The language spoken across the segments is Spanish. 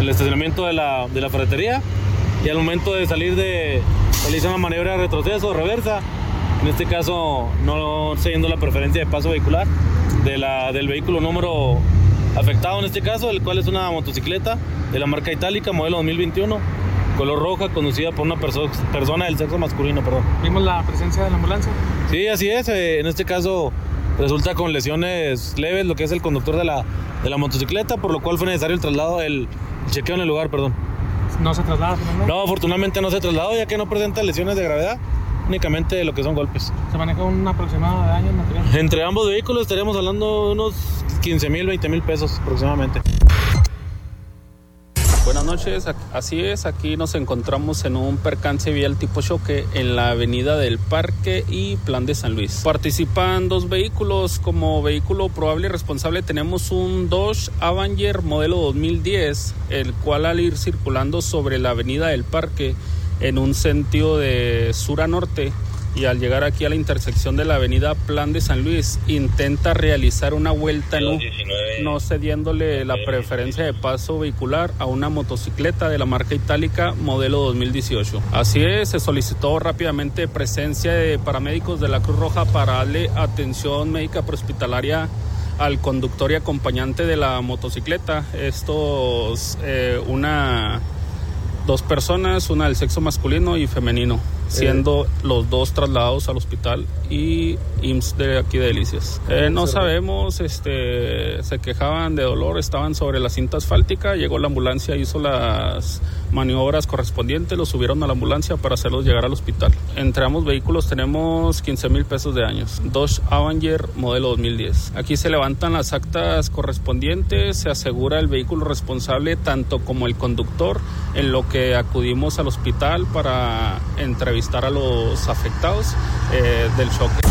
el estacionamiento de la ferretería, y al momento de salir realizar una maniobra de retroceso o reversa, en este caso no siguiendo la preferencia de paso vehicular del vehículo número afectado, en este caso, el cual es una motocicleta de la marca Itálica, modelo 2021, color roja, conducida por una persona del sexo masculino, perdón. ¿Vimos la presencia de la ambulancia? Sí, así es. En este caso resulta con lesiones leves lo que es el conductor de la motocicleta, por lo cual fue necesario el chequeo en el lugar, perdón. ¿No se traslada? No, afortunadamente no se trasladó, ya que no presenta lesiones de gravedad, únicamente lo que son golpes. ¿Se maneja un aproximado de daños materiales? Entre ambos vehículos estaríamos hablando de unos 15,000, 20,000 pesos aproximadamente. Buenas noches, así es, aquí nos encontramos en un percance vial tipo choque en la avenida del Parque y Plan de San Luis. Participan 2 vehículos. Como vehículo probable y responsable tenemos un Dodge Avenger modelo 2010, el cual al ir circulando sobre la avenida del Parque en un sentido de sur a norte, y al llegar aquí a la intersección de la avenida Plan de San Luis, intenta realizar una vuelta en U, no cediéndole la preferencia de paso vehicular a una motocicleta de la marca Itálica modelo 2018. Así es, se solicitó rápidamente presencia de paramédicos de la Cruz Roja para darle atención médica prehospitalaria al conductor y acompañante de la motocicleta. Dos personas, una del sexo masculino y femenino, siendo los 2 trasladados al hospital y IMSS de aquí de Delicias. No sabemos, se quejaban de dolor, estaban sobre la cinta asfáltica, llegó la ambulancia, hizo las maniobras correspondientes, los subieron a la ambulancia para hacerlos llegar al hospital. Entre ambos vehículos tenemos 15,000 pesos de daños. Dodge Avenger modelo 2010. Aquí se levantan las actas correspondientes, se asegura el vehículo responsable tanto como el conductor, en lo que acudimos al hospital para entrevistar a los afectados del choque.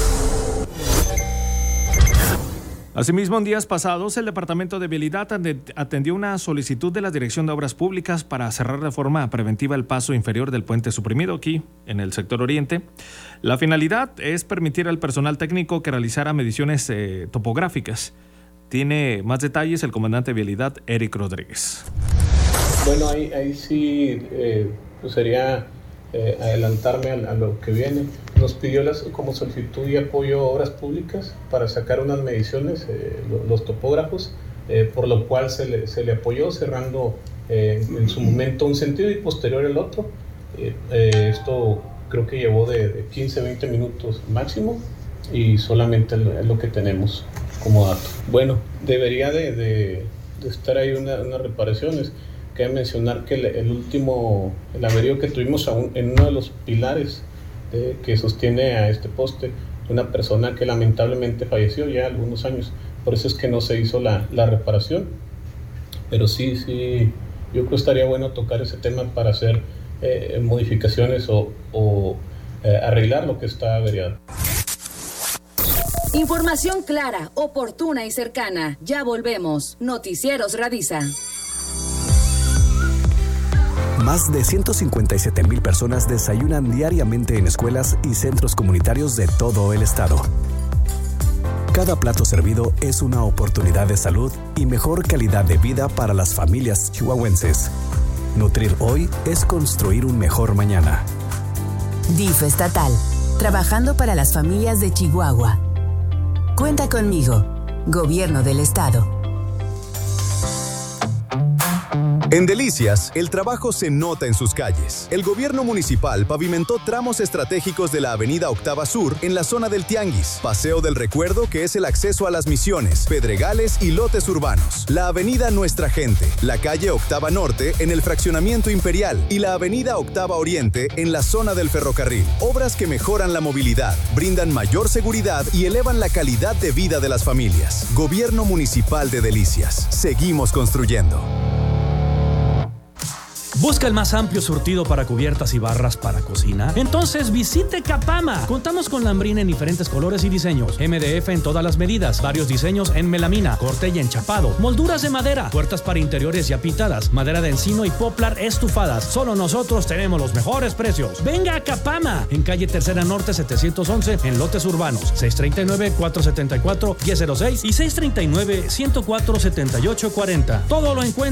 Asimismo, en días pasados, el Departamento de Vialidad atendió una solicitud de la Dirección de Obras Públicas para cerrar de forma preventiva el paso inferior del puente suprimido aquí, en el sector oriente. La finalidad es permitir al personal técnico que realizara mediciones topográficas. Tiene más detalles el comandante de Vialidad, Eric Rodríguez. Bueno, ahí sí pues sería adelantarme a lo que viene. Nos pidió como solicitud y apoyo a Obras Públicas para sacar unas mediciones, los topógrafos, por lo cual se le apoyó cerrando en su momento un sentido y posterior el otro. Esto creo que llevó de 15-20 minutos máximo y solamente es lo que tenemos como dato. Bueno, debería de estar ahí unas reparaciones. Cabe mencionar que el averío que tuvimos en uno de los pilares que sostiene a este poste, una persona que lamentablemente falleció ya algunos años, por eso es que no se hizo la reparación, pero sí, yo creo que estaría bueno tocar ese tema para hacer modificaciones o arreglar lo que está averiado. Información clara, oportuna y cercana. Ya volvemos. Noticieros Radisa. Más de 157,000 personas desayunan diariamente en escuelas y centros comunitarios de todo el estado. Cada plato servido es una oportunidad de salud y mejor calidad de vida para las familias chihuahuenses. Nutrir hoy es construir un mejor mañana. DIF estatal, trabajando para las familias de Chihuahua. Cuenta conmigo, Gobierno del Estado. En Delicias, el trabajo se nota en sus calles. El gobierno municipal pavimentó tramos estratégicos de la avenida Octava Sur en la zona del Tianguis, Paseo del Recuerdo, que es el acceso a Las Misiones, Pedregales y lotes urbanos, la avenida Nuestra Gente, la calle Octava Norte en el fraccionamiento Imperial y la avenida Octava Oriente en la zona del ferrocarril. Obras que mejoran la movilidad, brindan mayor seguridad y elevan la calidad de vida de las familias. Gobierno Municipal de Delicias. Seguimos construyendo. ¿Busca el más amplio surtido para cubiertas y barras para cocina? Entonces visite Capama. Contamos con lambrina en diferentes colores y diseños, MDF en todas las medidas, varios diseños en melamina, corte y enchapado, molduras de madera, puertas para interiores ya pintadas, madera de encino y poplar estufadas. Solo nosotros tenemos los mejores precios. Venga a Capama, en calle Tercera Norte 711, en lotes urbanos, 639-474-1006 y 639-104-7840. Todo lo encuentra